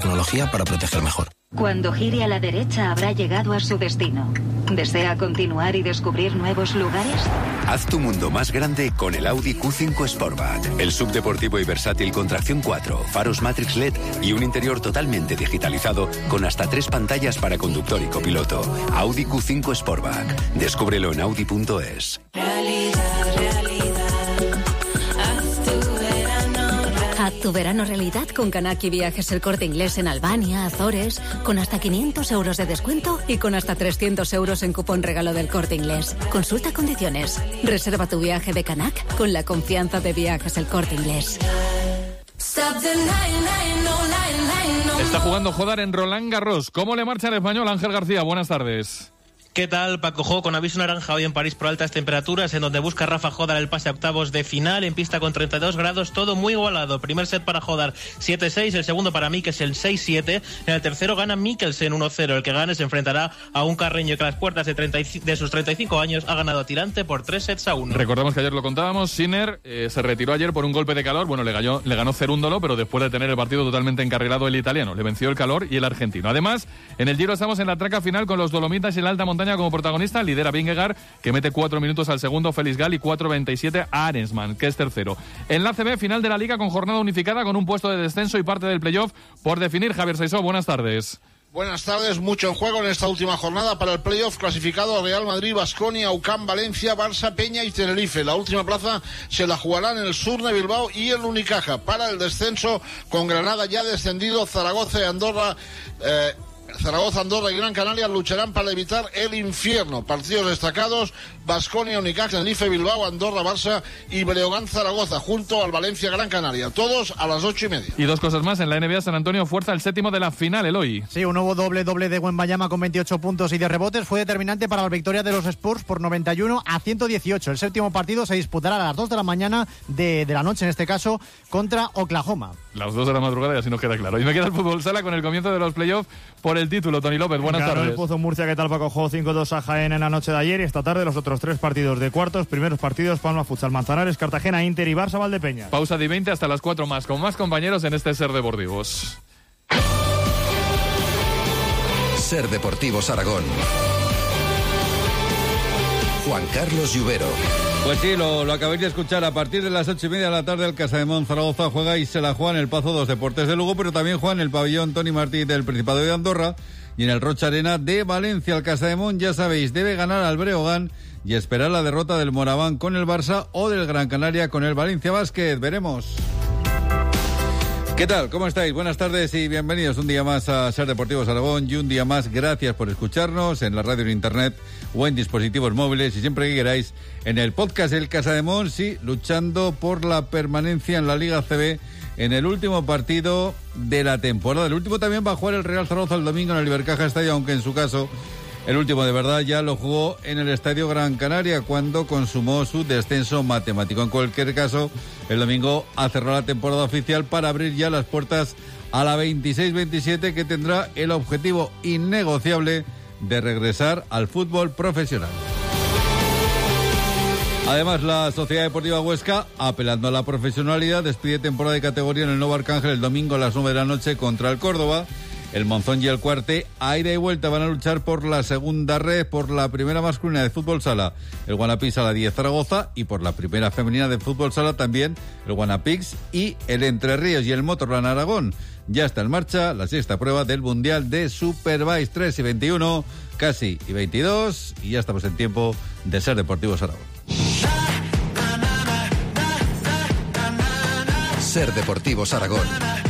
Tecnología para proteger mejor. Cuando gire a la derecha habrá llegado a su destino. ¿Desea continuar y descubrir nuevos lugares? Haz tu mundo más grande con el Audi Q5 Sportback. El subdeportivo y versátil con tracción 4, faros Matrix LED y un interior totalmente digitalizado con hasta 3 pantallas para conductor y copiloto. Audi Q5 Sportback. Descúbrelo en audi.es. Haz tu verano realidad con Canaki Viajes El Corte Inglés en Albania, Azores, con hasta 500 euros de descuento y con hasta 300 euros en cupón regalo del Corte Inglés. Consulta condiciones. Reserva tu viaje de Canac con la confianza de Viajes El Corte Inglés. Está jugando Jodar en Roland Garros. ¿Cómo le marcha el español? Ángel García, buenas tardes. ¿Qué tal, Paco? Juego con aviso naranja hoy en París por altas temperaturas, en donde busca Rafa Jodar el pase a octavos de final, en pista con 32 grados, todo muy igualado. Primer set para Jodar 7-6, el segundo para Mikkelsen 6-7, en el tercero gana Mikkelsen 1-0. El que gane se enfrentará a un Carreño que a las puertas de sus 35 años ha ganado a tirante por 3-1. Recordamos que ayer lo contábamos, Sinner se retiró ayer por un golpe de calor, bueno, le ganó Cerúndolo, pero después de tener el partido totalmente encarrilado el italiano, le venció el calor y el argentino. Además, en el Giro estamos en la traca final con los Dolomitas y la alta montaña como protagonista. Lidera Vingegaard, que mete 4 minutos al segundo, Félix Gal, y 4.27 a Arensman, que es tercero. En la CB, final de la Liga con jornada unificada, con un puesto de descenso y parte del playoff por definir. Javier Saisó, buenas tardes. Buenas tardes, mucho en juego en esta última jornada para el playoff clasificado Real Madrid, Baskonia, UCAM, Valencia, Barça, Peña y Tenerife. La última plaza se la jugarán en el sur de Bilbao y el Unicaja. Para el descenso, con Granada ya descendido, Zaragoza y Andorra... Zaragoza, Andorra y Gran Canaria lucharán para evitar el infierno. Partidos destacados: Baskonia, Unicaja, Tenerife, Bilbao, Andorra, Barça y Breogán, Zaragoza, junto al Valencia, Gran Canaria. Todos a las 8:30. Y dos cosas más. En la NBA, San Antonio fuerza el séptimo de la final, Eloy. Sí, un nuevo doble de Wembanyama con 28 puntos y 10 rebotes fue determinante para la victoria de los Spurs por 91-118. El séptimo partido se disputará a las 2 de la mañana de la noche, en este caso, contra Oklahoma. Las 2 de la madrugada y así nos queda claro. Y me queda el fútbol sala con el comienzo de los playoffs por el título. Tony López, buenas tardes. El Pozo Murcia, ¿qué tal, Paco? Jugó 5-2 a Jaén en la noche de ayer y esta tarde los otros 3 partidos de cuartos. Primeros partidos: Palma Futsal Manzanares, Cartagena, Inter y Barça Valdepeñas. Pausa de 20 hasta las 4 más, con más compañeros en este Ser Deportivos. Ser Deportivos Aragón. Juan Carlos Lluvero. Pues sí, lo acabáis de escuchar. A partir de las 8:30 de la tarde el Casademón Zaragoza juega y se la juega en el Pazo 2 Deportes de Lugo, pero también juega en el pabellón Toni Martí del Principado de Andorra y en el Rocha Arena de Valencia. El Casademón, ya sabéis, debe ganar al Breogán y esperar la derrota del Moraván con el Barça o del Gran Canaria con el Valencia Basket. Veremos. ¿Qué tal? ¿Cómo estáis? Buenas tardes y bienvenidos un día más a Ser Deportivos Aragón y un día más gracias por escucharnos en la radio, en internet o en dispositivos móviles y siempre que queráis en el podcast del Casademón, sí, luchando por la permanencia en la Liga CB en el último partido de la temporada. El último también va a jugar el Real Zaragoza el domingo en el Ibercaja Estadio, aunque en su caso el último de verdad ya lo jugó en el Estadio Gran Canaria cuando consumó su descenso matemático. En cualquier caso, el domingo ha cerrado la temporada oficial para abrir ya las puertas a la 26-27, que tendrá el objetivo innegociable de regresar al fútbol profesional. Además, la Sociedad Deportiva Huesca, apelando a la profesionalidad, despide temporada de categoría en el Nuevo Arcángel el domingo a las 9 de la noche contra el Córdoba. El Monzón y el Cuarte, a ida y vuelta, van a luchar por la segunda red, por la primera masculina de fútbol sala, el Guanapix Sala 10 Zaragoza, y por la primera femenina de fútbol sala también, el Guanapix y el Entre Ríos y el Motorland Aragón. Ya está en marcha la sexta prueba del Mundial de Superbike 3 y 21, casi y 22, y ya estamos en tiempo de Ser Deportivos Aragón. Ser Deportivos Aragón.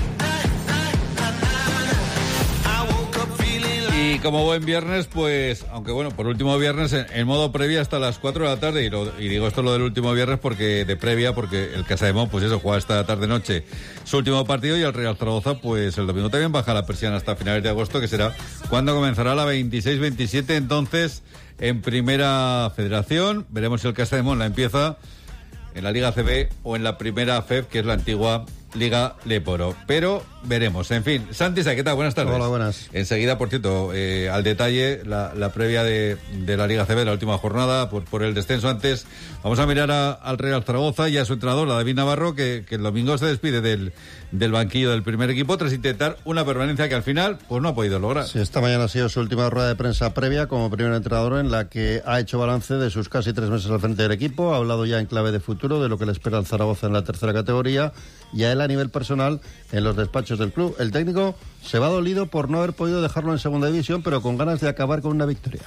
Y como buen viernes, pues, aunque bueno, por último viernes, en modo previa hasta las 4 de la tarde, y digo esto lo del último viernes porque de previa, porque el Casademón, pues eso, juega esta tarde-noche su último partido, y el Real Zaragoza, pues el domingo también baja la persiana hasta finales de agosto, que será cuando comenzará la 26-27, entonces, en Primera Federación. Veremos si el Casademón la empieza en la Liga CB o en la Primera FEB, que es la antigua Liga Leporo. Pero veremos. En fin, Santi, ¿qué tal? Buenas tardes. Hola, buenas. Enseguida, por cierto, al detalle, la previa de la Liga CB, la última jornada, por el descenso. Antes, vamos a mirar al Real Zaragoza y a su entrenador, a David Navarro, que el domingo se despide del banquillo del primer equipo tras intentar una permanencia que al final pues no ha podido lograr. Sí, esta mañana ha sido su última rueda de prensa previa como primer entrenador, en la que ha hecho balance de sus casi 3 meses al frente del equipo, ha hablado ya en clave de futuro de lo que le espera al Zaragoza en la tercera categoría y a él a nivel personal en los despachos del club. El técnico se va dolido por no haber podido dejarlo en segunda división, pero con ganas de acabar con una victoria.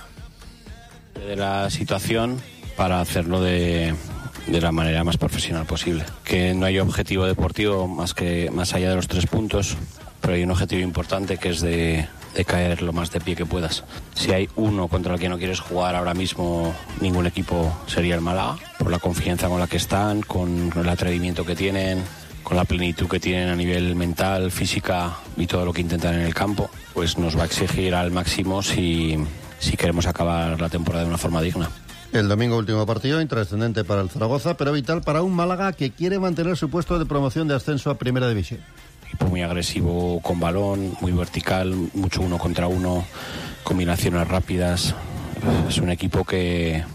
De la situación para hacerlo de la manera más profesional posible. Que no hay objetivo deportivo más allá de los 3 puntos, pero hay un objetivo importante que es de caer lo más de pie que puedas. Si hay uno contra el que no quieres jugar ahora mismo, ningún equipo sería el Málaga, por la confianza con la que están, con el atrevimiento que tienen, con la plenitud que tienen a nivel mental, física y todo lo que intentan en el campo, pues nos va a exigir al máximo si queremos acabar la temporada de una forma digna. El domingo último partido, intrascendente para el Zaragoza, pero vital para un Málaga que quiere mantener su puesto de promoción de ascenso a Primera División. Equipo muy agresivo con balón, muy vertical, mucho 1 contra 1, combinaciones rápidas. Es un equipo que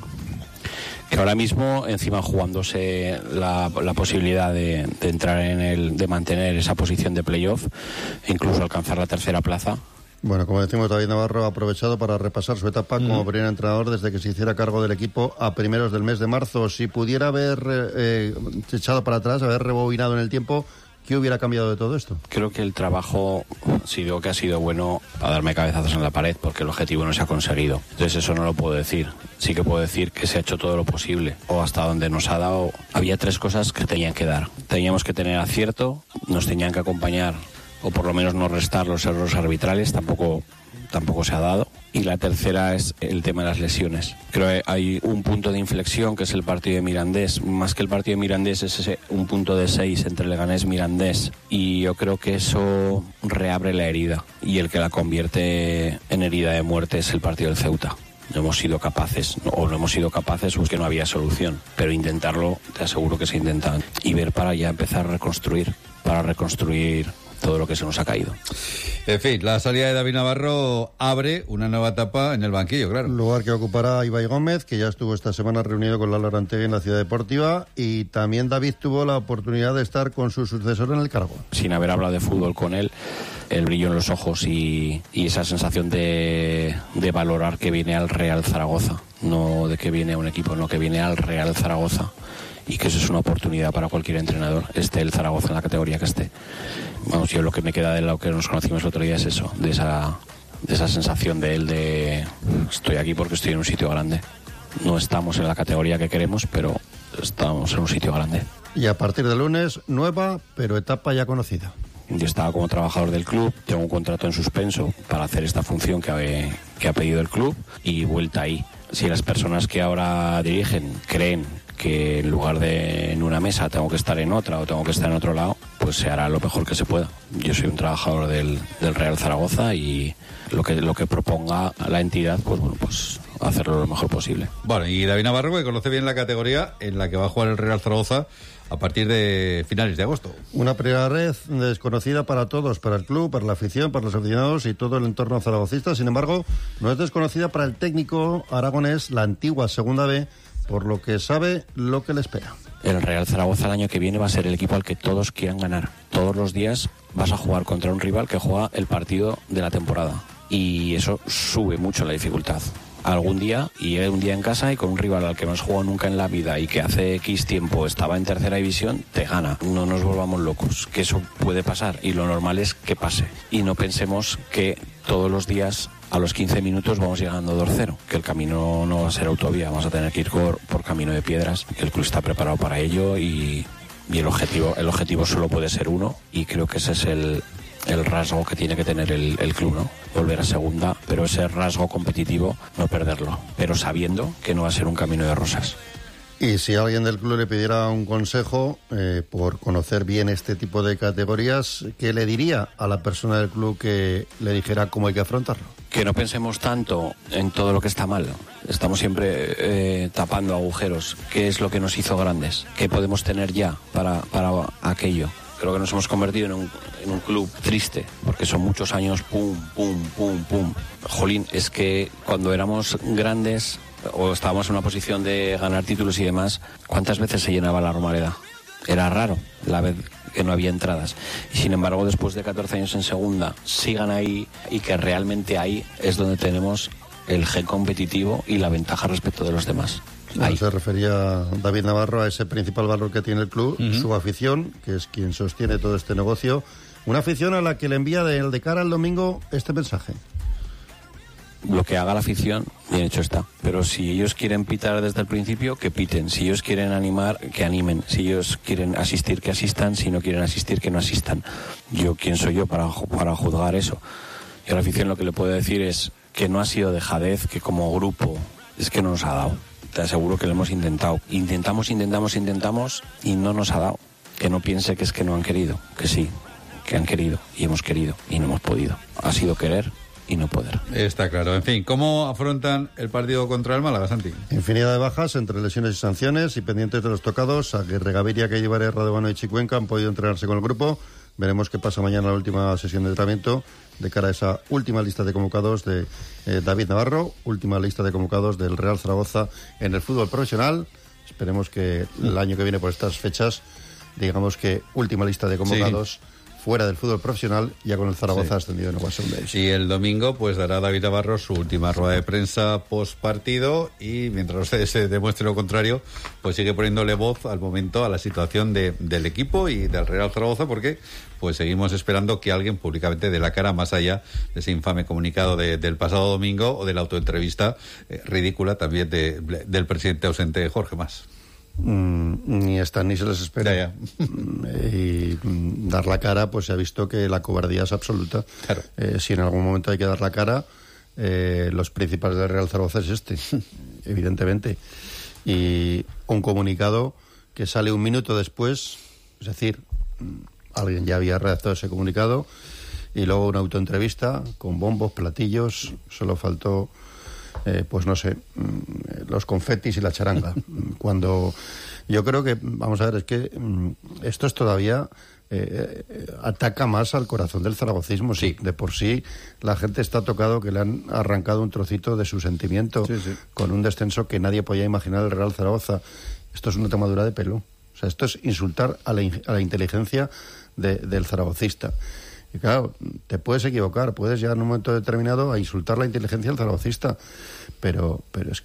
ahora mismo, encima jugándose la posibilidad de entrar de mantener esa posición de playoff e incluso alcanzar la tercera plaza. Bueno, como decimos, David Navarro ha aprovechado para repasar su etapa como primer entrenador desde que se hiciera cargo del equipo a primeros del mes de marzo. Si pudiera haber echado para atrás, haber rebobinado en el tiempo, ¿qué hubiera cambiado de todo esto? Creo que el trabajo, si digo que ha sido bueno, a darme cabezazos en la pared porque el objetivo no se ha conseguido. Entonces eso no lo puedo decir. Sí que puedo decir que se ha hecho todo lo posible o hasta donde nos ha dado. Había 3 cosas que tenían que dar. Teníamos que tener acierto, nos tenían que acompañar o por lo menos no restar los errores arbitrales, tampoco se ha dado. Y la tercera es el tema de las lesiones. Creo que hay un punto de inflexión que es el partido de Mirandés. Más que el partido de Mirandés es un punto de 6 entre Leganés y Mirandés. Y yo creo que eso reabre la herida. Y el que la convierte en herida de muerte es el partido del Ceuta. No hemos sido capaces, o no hemos sido capaces, o es que no había solución. Pero intentarlo, te aseguro que se intenta. Y ver para ya empezar a reconstruir todo lo que se nos ha caído. En fin, la salida de David Navarro abre una nueva etapa en el banquillo, claro. Lugar que ocupará Ibai Gómez, que ya estuvo esta semana reunido con Lalo Arantegui en la Ciudad Deportiva, y también David tuvo la oportunidad de estar con su sucesor en el cargo. Sin haber hablado de fútbol con él, el brillo en los ojos y esa sensación de valorar que viene al Real Zaragoza, no de que viene a un equipo, no, que viene al Real Zaragoza. Y que eso es una oportunidad para cualquier entrenador, esté el Zaragoza en la categoría que esté. Vamos, yo lo que me queda de lo que nos conocimos el otro día es eso, de esa sensación de él de estoy aquí porque estoy en un sitio grande. No estamos en la categoría que queremos, pero estamos en un sitio grande. Y a partir de lunes, nueva, pero etapa ya conocida. Yo estaba como trabajador del club, tengo un contrato en suspenso para hacer esta función que ha pedido el club y vuelta ahí. Si las personas que ahora dirigen creen que en lugar de en una mesa tengo que estar en otra o tengo que estar en otro lado, pues se hará lo mejor que se pueda. Yo soy un trabajador del Real Zaragoza y lo que proponga la entidad, pues bueno, pues hacerlo lo mejor posible. Bueno, y David Navarro, que conoce bien la categoría en la que va a jugar el Real Zaragoza a partir de finales de agosto. Una primera red desconocida para todos, para el club, para la afición, para los aficionados y todo el entorno zaragocista. Sin embargo, no es desconocida para el técnico aragonés, la antigua Segunda B, por lo que sabe lo que le espera. El Real Zaragoza el año que viene va a ser el equipo al que todos quieran ganar. Todos los días vas a jugar contra un rival que juega el partido de la temporada. Y eso sube mucho la dificultad. Algún día, y un día en casa y con un rival al que no has jugado nunca en la vida y que hace X tiempo estaba en tercera división, te gana. No nos volvamos locos, que eso puede pasar y lo normal es que pase. Y no pensemos que todos los días a los 15 minutos vamos llegando 2-0, que el camino no va a ser autovía, vamos a tener que ir por camino de piedras. El club está preparado para ello y el objetivo solo puede ser uno, y creo que ese es el rasgo que tiene que tener el club, ¿no? Volver a segunda, pero ese rasgo competitivo no perderlo, pero sabiendo que no va a ser un camino de rosas. Y si alguien del club le pidiera un consejo por conocer bien este tipo de categorías, ¿qué le diría a la persona del club que le dijera cómo hay que afrontarlo? Que no pensemos tanto en todo lo que está mal. Estamos siempre tapando agujeros. ¿Qué es lo que nos hizo grandes? ¿Qué podemos tener ya para aquello? Creo que nos hemos convertido en un club triste, porque son muchos años pum, pum, pum, pum. Jolín, es que cuando éramos grandes o estábamos en una posición de ganar títulos y demás, ¿cuántas veces se llenaba la Romareda? Era raro la vez que no había entradas. Y sin embargo, después de 14 años en segunda, sigan ahí, y que realmente ahí es donde tenemos el gen competitivo y la ventaja respecto de los demás. Bueno, se refería David Navarro a ese principal valor que tiene el club, su afición, que es quien sostiene todo este negocio. Una afición a la que le envía de cara al domingo este mensaje. Lo que haga la afición, bien hecho está. Pero si ellos quieren pitar desde el principio, que piten. Si ellos quieren animar, que animen. Si ellos quieren asistir, que asistan. Si no quieren asistir, que no asistan. ¿Quién soy yo para juzgar eso? Y a la afición lo que le puedo decir es que no ha sido dejadez, que como grupo es que no nos ha dado. Te aseguro que lo hemos intentado. Intentamos y no nos ha dado. Que no piense que es que no han querido. Que sí, que han querido y hemos querido y no hemos podido. Ha sido querer y no poder. Está claro. En fin, ¿cómo afrontan el partido contra el Málaga, Santi? Infinidad de bajas entre lesiones y sanciones, y pendientes de los tocados. Aguirre, Gaviria, que llevará Radovano y Chicuenca han podido entrenarse con el grupo. Veremos qué pasa mañana en la última sesión de entrenamiento de cara a esa última lista de convocados de David Navarro, última lista de convocados del Real Zaragoza en el fútbol profesional. Esperemos que el año que viene, por estas fechas, digamos que última lista de convocados fuera del fútbol profesional, ya con el Zaragoza ascendido en el Wasson Days. Y el domingo pues dará David Navarro su última rueda de prensa post partido, y mientras ustedes se demuestre lo contrario, pues sigue poniéndole voz al momento a la situación del equipo y del Real Zaragoza, porque pues seguimos esperando que alguien públicamente dé la cara, más allá de ese infame comunicado del pasado domingo o de la autoentrevista ridícula también del presidente ausente Jorge Mas. Ni están ni se les espera. Ya. Y dar la cara, pues se ha visto que la cobardía es absoluta. Claro. Si en algún momento hay que dar la cara, los principales del Real Zaragoza es evidentemente. Y un comunicado que sale un minuto después, es decir, alguien ya había redactado ese comunicado, y luego una autoentrevista con bombos, platillos, solo faltó pues no sé, los confetis y la charanga. Cuando yo creo que, vamos a ver, es que esto es todavía ataca más al corazón del zaragocismo. Sí. De por sí la gente está tocado, que le han arrancado un trocito de su sentimiento con un descenso que nadie podía imaginar el Real Zaragoza. Esto es una tomadura de pelo. O sea, esto es insultar a la inteligencia del zaragocista. Y claro, te puedes equivocar, puedes llegar en un momento determinado a insultar la inteligencia del zaragocista, pero es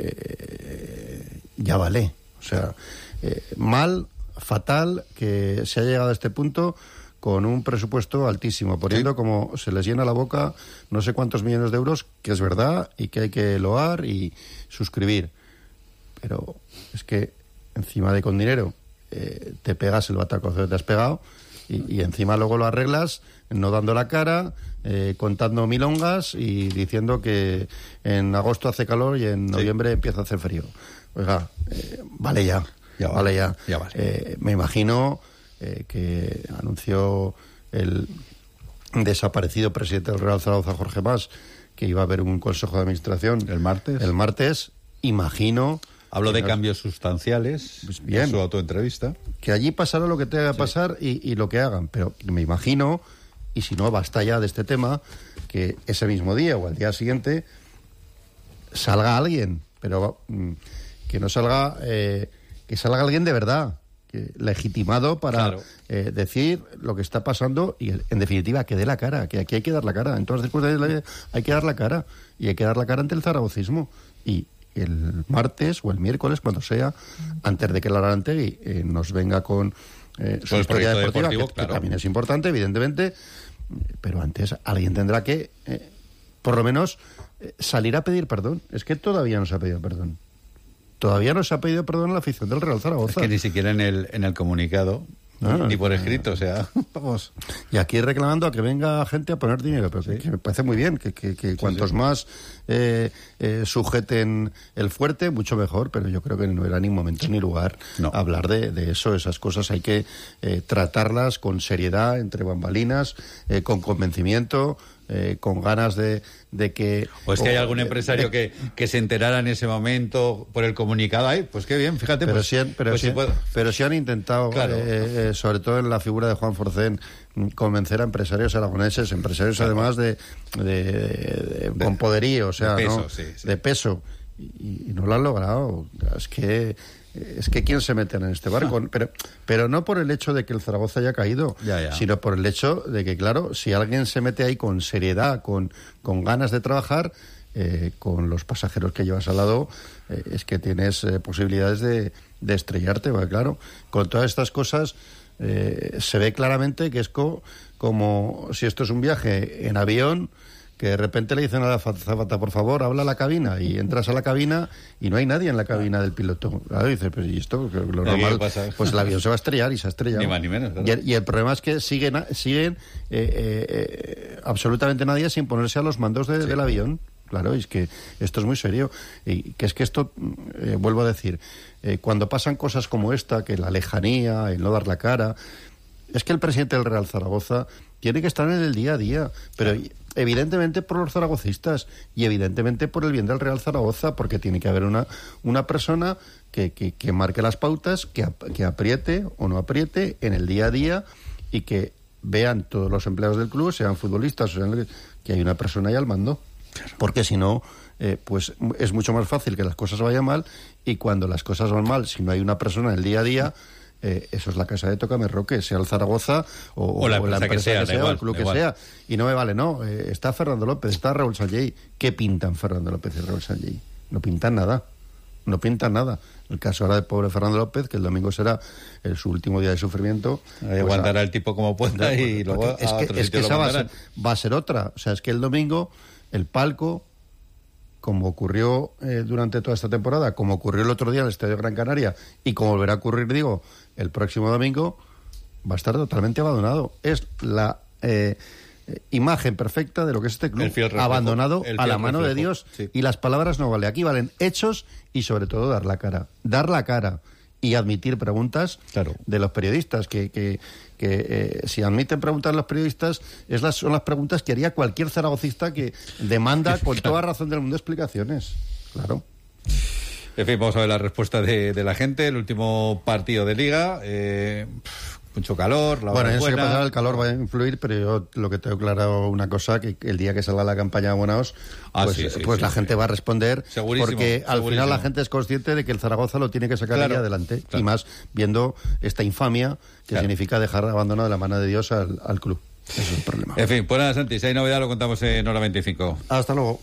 que ya vale. O sea, mal, fatal que se ha llegado a este punto con un presupuesto altísimo, poniendo como se les llena la boca no sé cuántos millones de euros, que es verdad y que hay que loar y suscribir. Pero es que encima de con dinero te pegas el batacazo que te has pegado, y encima luego lo arreglas no dando la cara, contando milongas y diciendo que en agosto hace calor y en noviembre empieza a hacer frío. Oiga, vale ya. Vale. Me imagino que anunció el desaparecido presidente del Real Zaragoza, Jorge Mas, que iba a haber un consejo de administración el martes. Imagino. Habló de cambios sustanciales, pues bien, en su autoentrevista. Que allí pasará lo que tenga que pasar y lo que hagan, pero me imagino, y si no, basta ya de este tema, que ese mismo día o al día siguiente salga alguien, pero que no salga, que salga alguien de verdad, legitimado para decir lo que está pasando y, en definitiva, que dé la cara, que aquí hay que dar la cara. En todas las circunstancias hay que dar la cara, y hay que dar la cara ante el zaragocismo. Y el martes o el miércoles, cuando sea, antes de que la Arantegui nos venga con su historia deportiva, que también es importante, evidentemente, pero antes alguien tendrá que, por lo menos, salir a pedir perdón. Es que todavía no se ha pedido perdón. Todavía no se ha pedido perdón a la afición del Real Zaragoza. Es que ni siquiera en el comunicado, ni por escrito, o sea, vamos. Y aquí reclamando a que venga gente a poner dinero, pero que me parece muy bien, que cuantos más sujeten el fuerte, mucho mejor, pero yo creo que no era ni momento ni lugar hablar de eso. Esas cosas hay que tratarlas con seriedad, entre bambalinas, con convencimiento, con ganas de que... O es que hay algún empresario que se enterara en ese momento por el comunicado. Ay, pues qué bien, fíjate. Pero Pero sí han intentado, claro, sobre todo en la figura de Juan Forcén, convencer a empresarios aragoneses, empresarios además con poderío, o sea, de peso, ¿no? De peso. Y no lo han logrado. Es que quién se mete en este barco, pero no por el hecho de que el Zaragoza haya caído, sino por el hecho de que, claro, si alguien se mete ahí con seriedad, con ganas de trabajar, con los pasajeros que llevas al lado, es que tienes posibilidades de estrellarte, porque, claro, con todas estas cosas se ve claramente que es como si esto es un viaje en avión, que de repente le dicen a la azafata, por favor, habla a la cabina, y entras a la cabina y no hay nadie en la cabina del piloto. Claro, dices, pero ¿y esto? Lo normal, pues el avión se va a estrellar y se ha estrellado. Ni más ni menos. Y el problema es que siguen absolutamente nadie sin ponerse a los mandos del avión. Claro, es que esto es muy serio. Y que es que esto, vuelvo a decir, cuando pasan cosas como esta, que la lejanía, el no dar la cara, es que el presidente del Real Zaragoza tiene que estar en el día a día, pero evidentemente por los zaragocistas y evidentemente por el bien del Real Zaragoza, porque tiene que haber una persona que marque las pautas, que apriete o no apriete en el día a día, y que vean todos los empleados del club, sean futbolistas, que hay una persona ahí al mando. Claro. Porque si no, pues es mucho más fácil que las cosas vayan mal, y cuando las cosas van mal, si no hay una persona en el día a día, eso es la casa de Tócame Roque, sea el Zaragoza o la empresa que sea, o el club que sea. Y no me vale, no. Está Fernando López, está Raúl Sanlley. ¿Qué pintan Fernando López y Raúl Sanlley? No pintan nada. No pintan nada. El caso ahora del pobre Fernando López, que el domingo será su último día de sufrimiento. Aguantará el tipo como pueda y luego es que esa va a ser otra. O sea, es que el domingo el palco, como ocurrió durante toda esta temporada, como ocurrió el otro día en el Estadio Gran Canaria y como volverá a ocurrir, digo, el próximo domingo, va a estar totalmente abandonado. Es la imagen perfecta de lo que es este club, abandonado a la mano de Dios. Sí. Y las palabras no valen. Aquí valen hechos y sobre todo dar la cara. Dar la cara y admitir preguntas de los periodistas, que si admiten preguntas los periodistas, son las preguntas que haría cualquier zaragocista que demanda con toda razón del mundo explicaciones. Claro. En fin, vamos a ver la respuesta de la gente. El último partido de Liga, mucho calor, la hora buena. Bueno, el calor va a influir, pero yo lo que tengo claro una cosa, que el día que salga la campaña de abonados, pues la gente va a responder, porque al final la gente es consciente de que el Zaragoza lo tiene que sacar ahí adelante, y más viendo esta infamia que significa dejar abandonado de la mano de Dios al club. Ese es el problema. En fin, pues nada, Santi, si hay novedad lo contamos en Hora 25. Hasta luego.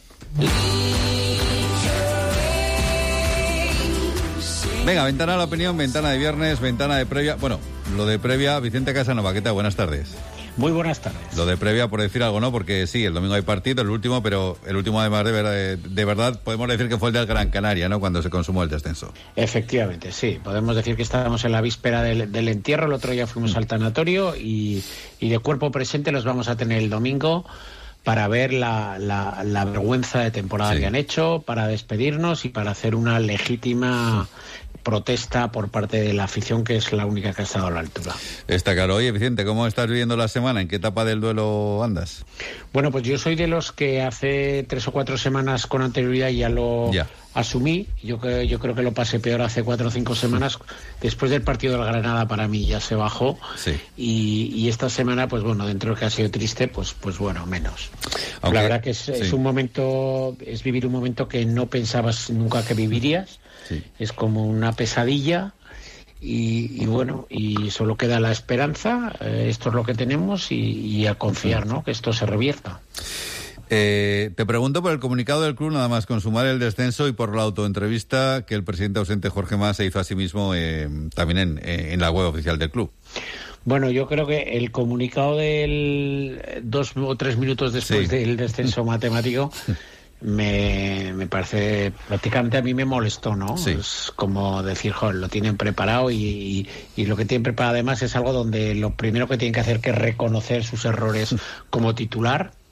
Venga, ventana a la opinión, ventana de viernes, ventana de previa. Bueno, lo de previa, Vicente Casanova, ¿qué tal? Buenas tardes. Muy buenas tardes. Lo de previa, por decir algo, ¿no? Porque sí, el domingo hay partido, el último, pero el último además de verdad podemos decir que fue el del Gran Canaria, ¿no? Cuando se consumó el descenso. Efectivamente, sí. Podemos decir que estábamos en la víspera del entierro, el otro día fuimos al tanatorio y de cuerpo presente los vamos a tener el domingo para ver la vergüenza de temporada que han hecho, para despedirnos y para hacer una legítima protesta por parte de la afición, que es la única que ha estado a la altura. Está claro. Oye, Vicente, ¿cómo estás viviendo la semana? ¿En qué etapa del duelo andas? Bueno, pues yo soy de los que hace 3 o 4 semanas con anterioridad ya lo asumí. Yo creo que lo pasé peor hace 4 o 5 semanas. Después del partido del Granada, para mí ya se bajó. Sí. Y esta semana, pues bueno, dentro de que ha sido triste, pues bueno, menos. Aunque, la verdad que es un momento, es vivir un momento que no pensabas nunca que vivirías. Sí. Es como una pesadilla y bueno, y solo queda la esperanza. Esto es lo que tenemos y a confiar, ¿no?, que esto se revierta. Te pregunto por el comunicado del club, nada más consumar el descenso, y por la autoentrevista que el presidente ausente Jorge Mas se hizo a sí mismo también en la web oficial del club. Bueno, yo creo que el comunicado del 2 o 3 minutos después del descenso matemático me parece, prácticamente a mí me molestó, ¿no? Sí. Es como decir, joder, lo tienen preparado y lo que tienen preparado además es algo donde lo primero que tienen que hacer que es reconocer sus errores como titular,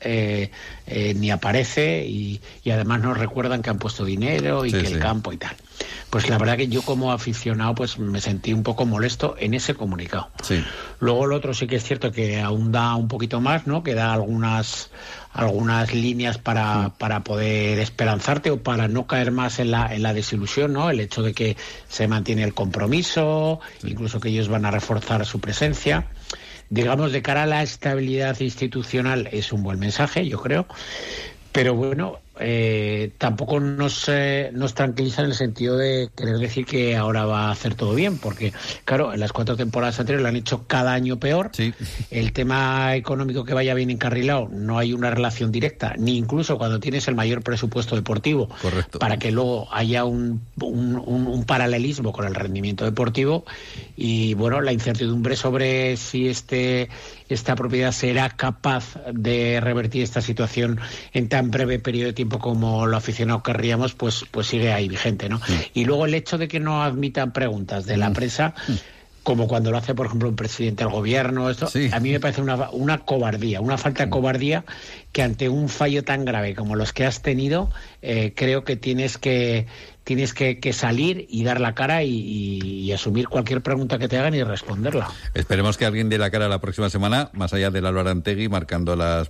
ni aparece y además nos recuerdan que han puesto dinero y que el campo y tal. Pues la verdad que yo como aficionado pues me sentí un poco molesto en ese comunicado. Sí. Luego el otro sí que es cierto que aún da un poquito más, ¿no? Que da algunas líneas para poder esperanzarte o para no caer más en la desilusión, ¿no? El hecho de que se mantiene el compromiso, incluso que ellos van a reforzar su presencia. Digamos, de cara a la estabilidad institucional es un buen mensaje, yo creo. Pero bueno, tampoco nos tranquiliza en el sentido de querer decir que ahora va a hacer todo bien, porque claro, en las 4 temporadas anteriores lo han hecho cada año peor. Sí. El tema económico que vaya bien encarrilado, no hay una relación directa, ni incluso cuando tienes el mayor presupuesto deportivo. Correcto. Para que luego haya un paralelismo con el rendimiento deportivo. Y bueno, la incertidumbre sobre si esta propiedad será capaz de revertir esta situación en tan breve periodo de tiempo como lo aficionado querríamos, pues sigue ahí vigente, ¿no? Y luego el hecho de que no admitan preguntas de la prensa, como cuando lo hace, por ejemplo, un presidente del gobierno, a mí me parece una cobardía, una falta de cobardía, que ante un fallo tan grave como los que has tenido, creo que tienes que salir y dar la cara y asumir cualquier pregunta que te hagan y responderla. Esperemos que alguien dé la cara la próxima semana, más allá del Álvaro Antegui marcando las